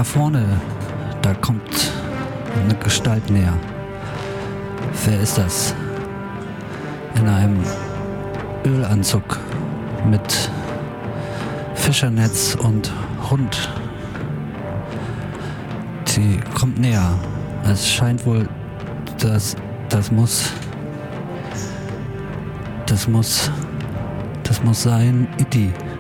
Da vorne, da kommt eine Gestalt näher. Wer ist das? In einem Ölanzug mit Fischernetz und Hund. Sie kommt näher. Es scheint wohl, das muss sein Itti.